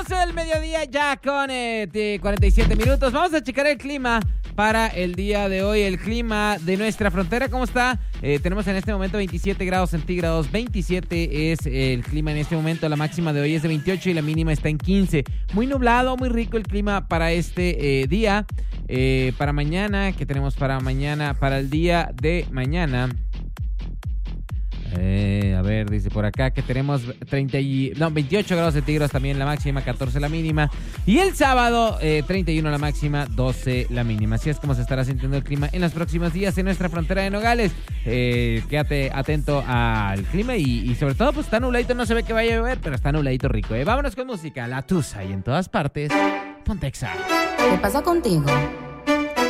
12 del mediodía ya con 47 minutos. Vamos a checar el clima para el día de hoy. El clima de nuestra frontera, ¿cómo está? Tenemos en este momento 27 grados centígrados. 27 es el clima en este momento. La máxima de hoy es de 28 y la mínima está en 15. Muy nublado, muy rico el clima para este día. Para mañana, ¿qué tenemos para mañana? Para el día de mañana. A ver, dice por acá que tenemos 28 grados centígrados también la máxima, 14 la mínima. Y el sábado, 31 la máxima, 12 la mínima. Así es como se estará sintiendo el clima en los próximos días en nuestra frontera de Nogales. Quédate atento al clima y sobre todo, pues está nubladito, no se ve que vaya a llover, pero está nubladito rico. Vámonos con música, La Tusa y en todas partes, Pontexa. ¿Qué pasa contigo?